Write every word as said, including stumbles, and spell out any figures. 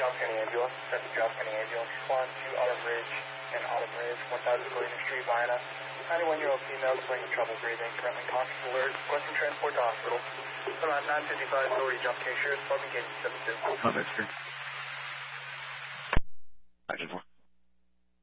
Johnson County Ambulance. That's the Johnson County Ambulance. Respond to Autumn Ridge and Autumn Ridge, one thousand Galena Street, Vienna. ninety-one-year-old female displaying trouble breathing, currently conscious alert, requesting transport to hospital. About nine fifty-five, authority jump case here, Department Gate seven two. Oh, that's good. I just want.